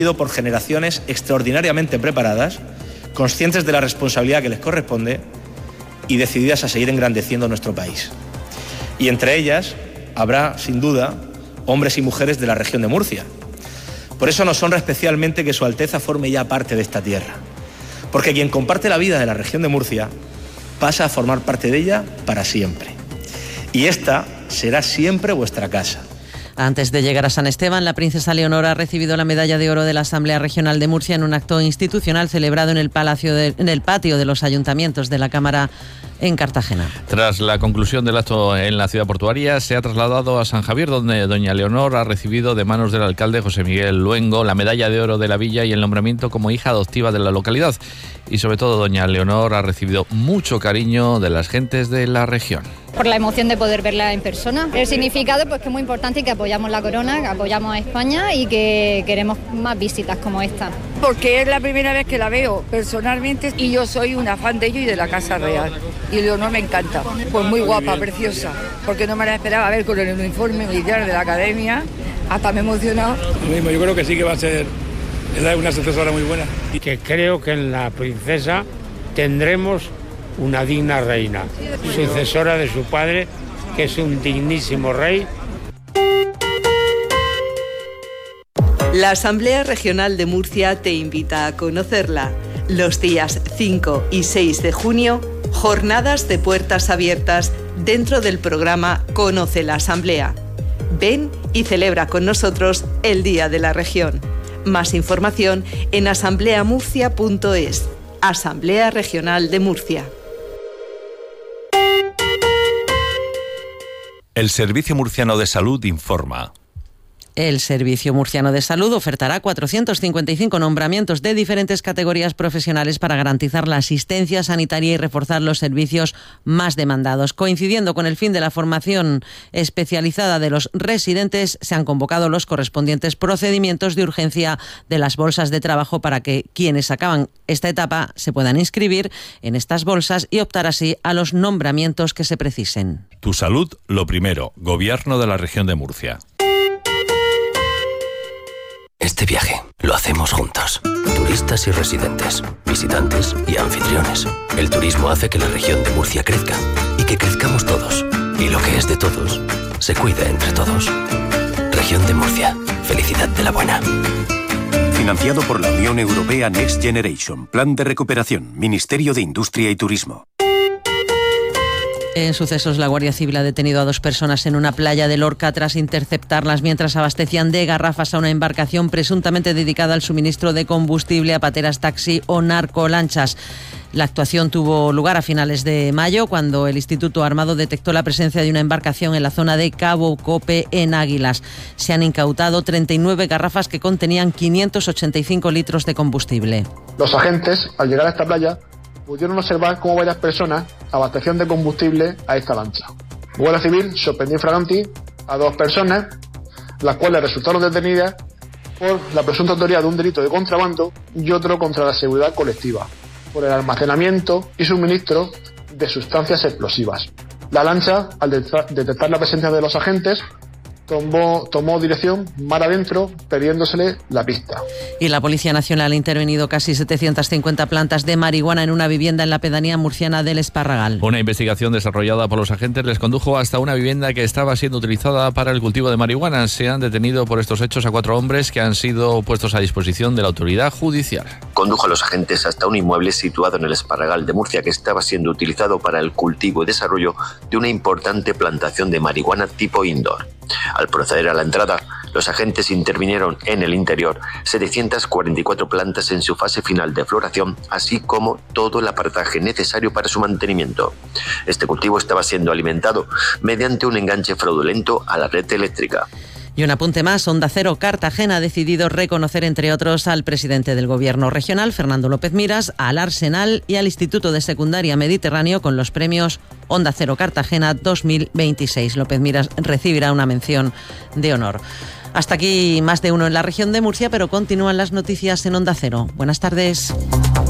por generaciones extraordinariamente preparadas, conscientes de la responsabilidad que les corresponde y decididas a seguir engrandeciendo nuestro país. Y entre ellas habrá, sin duda, hombres y mujeres de la región de Murcia. Por eso nos honra especialmente que Su Alteza forme ya parte de esta tierra, porque quien comparte la vida de la región de Murcia pasa a formar parte de ella para siempre. Y esta será siempre vuestra casa. Antes de llegar a San Esteban, la princesa Leonor ha recibido la medalla de oro de la Asamblea Regional de Murcia en un acto institucional celebrado en el patio de los ayuntamientos de la Cámara en Cartagena. Tras la conclusión del acto en la ciudad portuaria, se ha trasladado a San Javier, donde doña Leonor ha recibido de manos del alcalde José Miguel Luengo la medalla de oro de la villa y el nombramiento como hija adoptiva de la localidad. Y sobre todo, doña Leonor ha recibido mucho cariño de las gentes de la región. Por la emoción de poder verla en persona. El significado pues que es muy importante y que apoyamos la corona, que apoyamos a España y que queremos más visitas como esta. Porque es la primera vez que la veo personalmente y yo soy una fan de ellos y de la Casa Real. Y Leonor me encanta. Pues muy guapa, preciosa, porque no me la esperaba ver con el uniforme militar de la academia. Hasta me he emocionado. Lo mismo, yo creo que sí que va a ser una sucesora muy buena. Que creo que en la princesa tendremos una digna reina, sucesora de su padre, que es un dignísimo rey. La Asamblea Regional de Murcia te invita a conocerla. Los días 5 y 6 de junio, jornadas de puertas abiertas dentro del programa Conoce la Asamblea. Ven y celebra con nosotros el Día de la Región. Más información en asambleamurcia.es. Asamblea Regional de Murcia. El Servicio Murciano de Salud informa. El Servicio Murciano de Salud ofertará 455 nombramientos de diferentes categorías profesionales para garantizar la asistencia sanitaria y reforzar los servicios más demandados. Coincidiendo con el fin de la formación especializada de los residentes, se han convocado los correspondientes procedimientos de urgencia de las bolsas de trabajo para que quienes acaban esta etapa se puedan inscribir en estas bolsas y optar así a los nombramientos que se precisen. Tu salud, lo primero. Gobierno de la Región de Murcia. Este viaje lo hacemos juntos. Turistas y residentes, visitantes y anfitriones. El turismo hace que la región de Murcia crezca y que crezcamos todos. Y lo que es de todos, se cuida entre todos. Región de Murcia. Felicidad de la buena. Financiado por la Unión Europea Next Generation. Plan de recuperación. Ministerio de Industria y Turismo. En sucesos, la Guardia Civil ha detenido a 2 personas en una playa de Lorca tras interceptarlas mientras abastecían de garrafas a una embarcación presuntamente dedicada al suministro de combustible a pateras taxi o narcolanchas. La actuación tuvo lugar a finales de mayo, cuando el Instituto Armado detectó la presencia de una embarcación en la zona de Cabo Cope, en Águilas. Se han incautado 39 garrafas que contenían 585 litros de combustible. Los agentes, al llegar a esta playa, pudieron observar cómo varias personas abastecían de combustible a esta lancha. Guardia Civil sorprendió infraganti a 2 personas, las cuales resultaron detenidas por la presunta autoría de un delito de contrabando y otro contra la seguridad colectiva, por el almacenamiento y suministro de sustancias explosivas. La lancha, al detectar la presencia de los agentes, tomó dirección mar adentro, perdiéndosele la pista. Y la Policía Nacional ha intervenido casi 750 plantas de marihuana en una vivienda en la pedanía murciana del Esparragal. Una investigación desarrollada por los agentes les condujo hasta una vivienda que estaba siendo utilizada para el cultivo de marihuana. Se han detenido por estos hechos a 4 hombres que han sido puestos a disposición de la autoridad judicial. Condujo a los agentes hasta un inmueble situado en el Esparragal de Murcia que estaba siendo utilizado para el cultivo y desarrollo de una importante plantación de marihuana tipo indoor. Al proceder a la entrada, los agentes intervinieron en el interior 744 plantas en su fase final de floración, así como todo el aparataje necesario para su mantenimiento. Este cultivo estaba siendo alimentado mediante un enganche fraudulento a la red eléctrica. Y un apunte más, Onda Cero Cartagena ha decidido reconocer, entre otros, al presidente del Gobierno regional, Fernando López Miras, al Arsenal y al Instituto de Secundaria Mediterráneo con los premios Onda Cero Cartagena 2026. López Miras recibirá una mención de honor. Hasta aquí Más de Uno en la región de Murcia, pero continúan las noticias en Onda Cero. Buenas tardes.